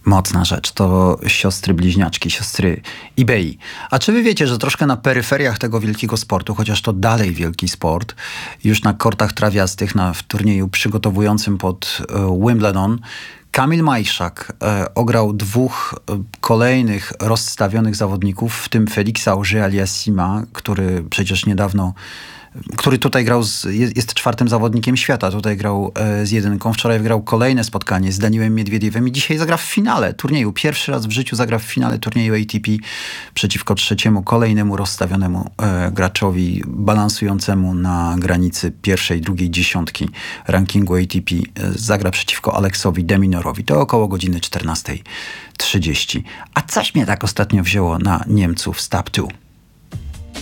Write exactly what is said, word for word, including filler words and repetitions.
Mocna rzecz. To siostry bliźniaczki, siostry eBay. A czy wy wiecie, że troszkę na peryferiach tego wielkiego sportu, chociaż to dalej wielki sport, już na kortach trawiastych, na, w turnieju przygotowującym pod e, Wimbledon, Kamil Majszak e, ograł dwóch e, kolejnych rozstawionych zawodników, w tym Feliksa Auger-Aliassima, który przecież niedawno który tutaj grał, z, jest, jest czwartym zawodnikiem świata, tutaj grał e, z jedynką. Wczoraj wygrał kolejne spotkanie z Daniilem Miedwiediewem i dzisiaj zagra w finale turnieju. Pierwszy raz w życiu zagra w finale turnieju A T P przeciwko trzeciemu, kolejnemu rozstawionemu e, graczowi balansującemu na granicy pierwszej, drugiej dziesiątki rankingu A T P. E, zagra przeciwko Aleksowi de Minaurowi. To około godziny czternasta trzydzieści. A coś mnie tak ostatnio wzięło na Niemców z Tap dwa.